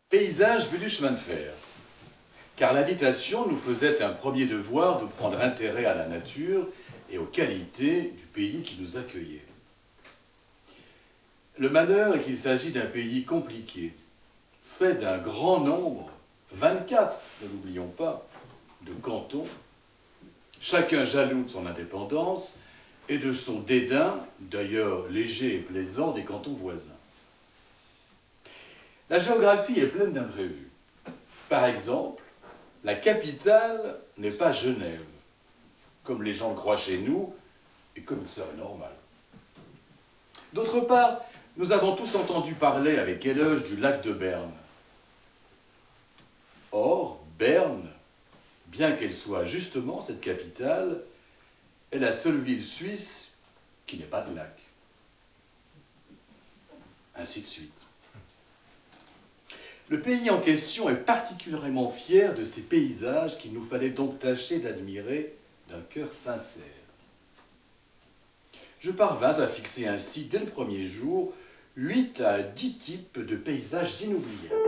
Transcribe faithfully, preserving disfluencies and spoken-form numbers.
Paysage vu du chemin de fer. Car l'invitation nous faisait un premier devoir de prendre intérêt à la nature et aux qualités du pays qui nous accueillait. Le malheur est qu'il s'agit d'un pays compliqué, fait d'un grand nombre, vingt-quatre, ne l'oublions pas, de cantons, chacun jaloux de son indépendance et de son dédain, d'ailleurs léger et plaisant, des cantons voisins. La géographie est pleine d'imprévus. Par exemple, la capitale n'est pas Genève, comme les gens le croient chez nous, et comme il serait normal. D'autre part, nous avons tous entendu parler avec éloge du lac de Berne. Or, Berne, bien qu'elle soit justement cette capitale, est la seule ville suisse qui n'ait pas de lac. Ainsi de suite. Le pays en question est particulièrement fier de ces paysages qu'il nous fallait donc tâcher d'admirer d'un cœur sincère. Je parvins à fixer ainsi, dès le premier jour, huit à dix types de paysages inoubliables.